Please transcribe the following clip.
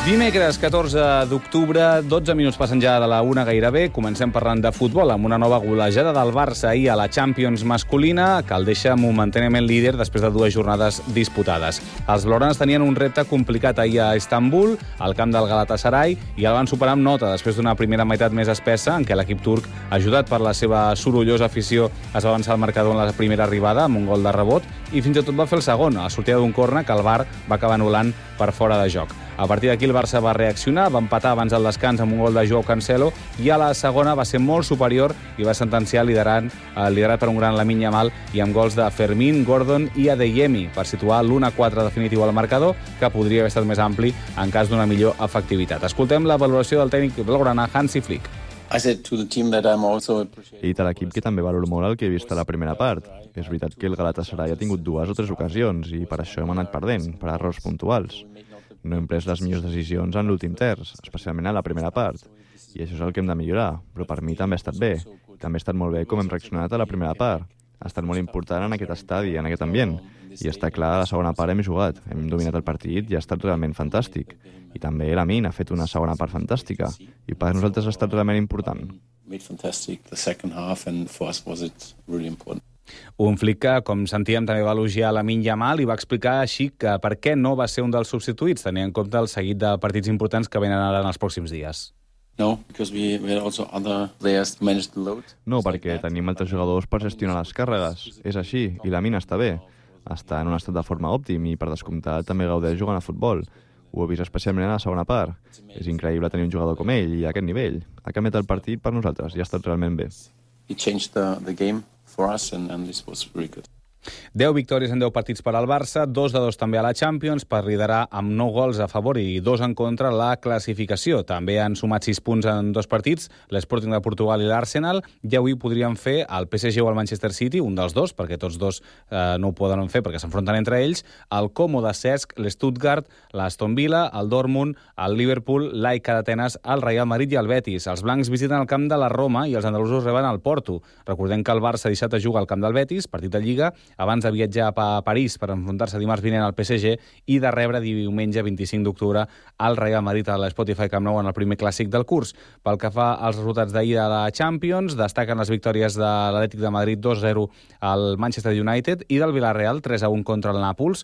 Dimecres, 14 d'octubre, 12 minuts passen ja de la 1 gairebé. Comencem parlant de futbol amb una nova golejada del Barça ahir a la Champions masculina, que el deixa momentàniament líder després de 2 jornades disputades. Els blaugranes tenien un repte complicat ahir a Istanbul, al camp del Galatasaray, i el van superar amb nota després d'una primera meitat més espessa, en què l'equip turc, ajudat per la seva sorollosa afició, es va avançar al marcador en la primera arribada amb un gol de rebot, i fins i tot va fer el segon, a la sortida d'un córner que el VAR va acabar anul·lant per fora de joc. A partir d'aquí el Barça va reaccionar, va empatar abans del descans amb un gol de Joao Cancelo i a la segona va ser molt superior i va sentenciar liderat per un gran Lamine Yamal i amb gols de Fermín, Gordon i Adeyemi per situar l'1-4 definitiu al marcador, que podria haver estat més ampli en cas d'una millor efectivitat. Escoltem la valoració del tècnic blaugrana Hansi Flick. He dit a l'equip que també valoro molt el que he vist a la primera part. És veritat que el Galatasaray ha tingut 2 o 3 ocasions i per això hem anat perdent, per errors puntuals. No hem pres les millors decisions en l'últim terç, especialment a la primera part. I això és el que hem de millorar, però per mi també ha estat bé. També ha estat molt bé com hem reaccionat a la primera part. Ha estat molt important en aquest estadi, en aquest ambient. I està clar, a la segona part hem jugat, hem dominat el partit i ha estat realment fantàstic. I també Lamine ha fet una segona part fantàstica. I per nosaltres ha estat realment important. Un Flick que, com sentíem, també va elogiar Lamine Yamal i va explicar així que per què no va ser un dels substituïts, tenint en compte el seguit de partits importants que venen ara en els pròxims dies. No, perquè tenim altres jugadors per gestionar les càrregues. És així, i Lamine està bé. Està en un estat de forma òptim i, per descomptat, també gaudeix jugant a futbol. Ho he vist especialment a la segona part. És increïble tenir un jugador com ell i a aquest nivell. Ha canviat el partit per nosaltres i ha estat realment bé. He changed the game for us and this was really good. 10 victòries en 10 partits per al Barça, 2 de 2 també a la Champions, per liderar amb 9 gols a favor i 2 en contra la classificació. També han sumat 6 punts en 2 partits, l'Sporting de Portugal i l'Arsenal, i avui podrien fer el PSG o el Manchester City, un dels dos, perquè tots dos no ho poden fer perquè s'enfronten entre ells, el Como de Cesc, l'Stuttgart, l'Aston Villa, el Dortmund, el Liverpool, l'AEK d'Atenes, el Real Madrid i el Betis. Els blancs visiten el camp de la Roma i els andalusos reben el Porto. Recordem que el Barça ha deixat a jugar al camp del Betis, partit de Lliga, abans de viatjar a París per enfrontar-se dimarts vinent al PSG i de rebre diumenge 25 d'octubre al Real Madrid a l'Spotify Camp Nou en el primer clàssic del curs. Pel que fa als resultats d'ahir de la Champions, destaquen les victòries de l'Atlètic de Madrid 2-0 al Manchester United i del Villarreal 3-1 contra el Nàpols.